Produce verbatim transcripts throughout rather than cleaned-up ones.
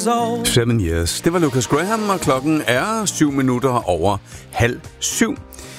years old. Seven years. Det var Lucas Graham, og klokken er syv minutter over halv syv.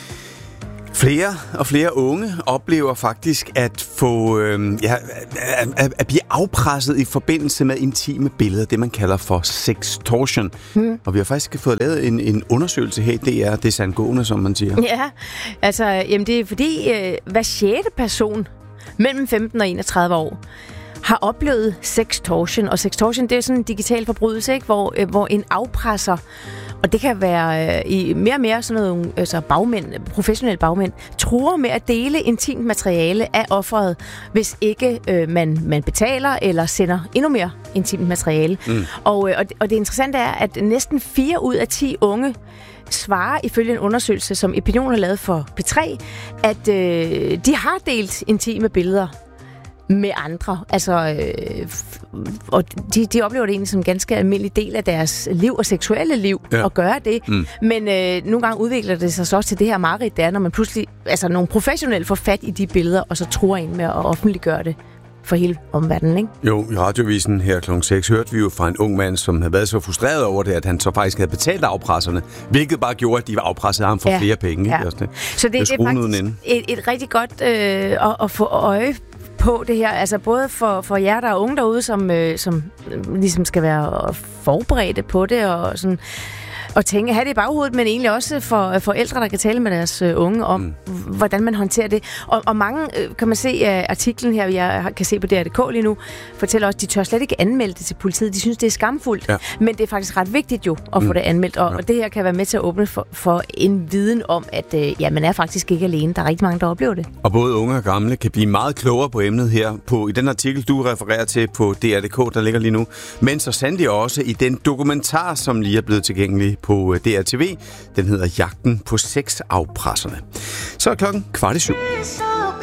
Flere og flere unge oplever faktisk at få øh, ja, at, at blive afpresset i forbindelse med intime billeder, det man kalder for sextortion. Hmm. Og vi har faktisk fået lavet en, en undersøgelse her i D R, det er sandgående, som man siger. Ja, altså jamen det er fordi øh, hver sjette person mellem femten og enogtredive år har oplevet sextortion, og sextortion, det er sådan en digital forbrydelse, ikke? Hvor, øh, hvor en afpresser, og det kan være øh, i mere og mere sådan noget, altså bagmænd, professionelle bagmænd, truer med at dele intimt materiale af offeret, hvis ikke øh, man, man betaler eller sender endnu mere intimt materiale. Mm. Og, øh, og, det, og det interessante er, at næsten fire ud af ti unge svarer ifølge en undersøgelse, som Epinion har lavet for P tre, at øh, de har delt intime billeder med andre. Altså, øh, og de, de oplever det egentlig som en ganske almindelig del af deres liv og seksuelle liv, ja. At gøre det. Mm. Men øh, nogle gange udvikler det sig så også til det her mareridt, der når man pludselig, altså nogle professionelle får fat i de billeder, og så truer en med at offentliggøre det for hele omverdenen, ikke? Jo, i radiovisen her klokken seks hørte vi jo fra en ung mand, som havde været så frustreret over det, at han så faktisk havde betalt afpresserne, hvilket bare gjorde, at de afpressede ham for ja. flere penge. Ja. Ikke? Så det, det er faktisk et, et rigtig godt øh, at, at få øje på det her, altså både for, for jer, der er unge derude, som, øh, som øh, ligesom skal være forberedte på det, og sådan og tænke, have det i baghovedet, men egentlig også for forældre, der kan tale med deres øh, unge om, mm. hvordan man håndterer det. Og, og mange, øh, kan man se af artiklen her, jeg kan se på D R punktum d k lige nu, fortæller også, at de tør slet ikke anmelde det til politiet. De synes, det er skamfuldt, ja. Men det er faktisk ret vigtigt jo, at mm. få det anmeldt. Og, ja. og det her kan være med til at åbne for, for en viden om, at øh, ja, man er faktisk ikke alene. Der er rigtig mange, der oplever det. Og både unge og gamle kan blive meget klogere på emnet her. På, i den artikel, du refererer til på D R punktum d k, der ligger lige nu. Men så sandelig også i den dokumentar, som lige er blevet tilgængelig på D R T V. Den hedder Jagten på sexafpresserne. Så er klokken kvart i syv.